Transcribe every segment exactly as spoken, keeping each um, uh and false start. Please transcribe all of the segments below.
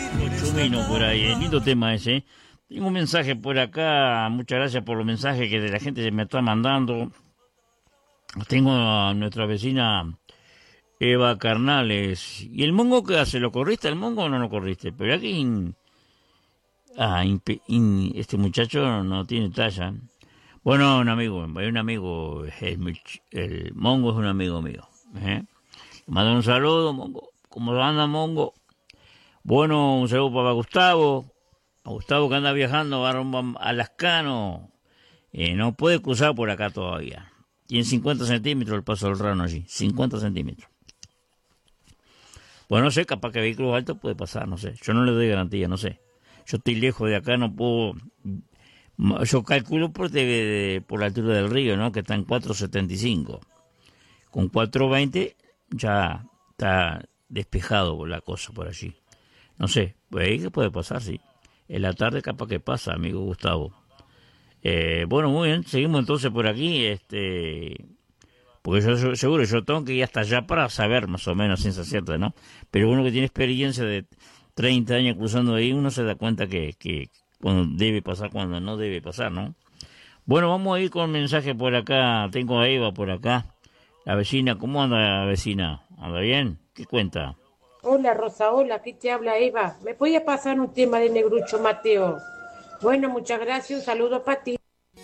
Chumino por ahí, es lindo tema ese. Tengo un mensaje por acá, muchas gracias por los mensajes que de la gente se me está mandando. Tengo a nuestra vecina Eva Carnales. ¿Y el mongo qué hace? ¿Lo corriste el mongo o no lo corriste? Pero aquí in... ah, in... In... este muchacho no tiene talla. Bueno, un amigo, un amigo, el, el mongo es un amigo mío. ¿eh? Le mando un saludo, mongo. ¿Cómo anda, mongo? Bueno, un saludo para Gustavo. A Gustavo que anda viajando a, a Lascano. Eh, no puede cruzar por acá todavía. Tiene cincuenta centímetros el paso del rano allí. cincuenta centímetros. Bueno, no sé, capaz que vehículos altos puede pasar, no sé. Yo no le doy garantía, no sé. Yo estoy lejos de acá, no puedo... Yo calculo por, de, por la altura del río, ¿no? Que está en cuatro setenta y cinco. Con cuatro veinte ya está despejado la cosa por allí. No sé, pues ahí que puede pasar, sí. En la tarde capaz que pasa, amigo Gustavo. Eh, bueno, muy bien, seguimos entonces por aquí, este... Porque yo, yo seguro, yo tengo que ir hasta allá para saber más o menos ciencia cierta, ¿no? Pero uno que tiene experiencia de treinta años cruzando ahí, uno se da cuenta que, que cuando debe pasar, cuando no debe pasar, ¿no? Bueno, vamos a ir con un mensaje por acá. Tengo a Eva por acá. La vecina, ¿cómo anda la vecina? ¿Anda bien? ¿Qué cuenta? Hola Rosa, hola, aquí te habla Eva. ¿Me podía pasar un tema de Negrucho Mateo? Bueno, muchas gracias, un saludo para ti.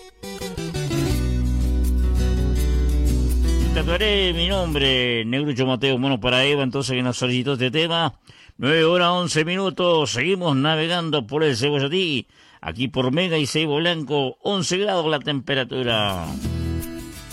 Tatuaré mi nombre, Negrucho Mateo. Bueno, para Eva, entonces, que nos solicitó este tema. nueve horas once minutos. Seguimos navegando por el Cebollatí. Aquí por Mega y Ceibo Blanco. once grados la temperatura.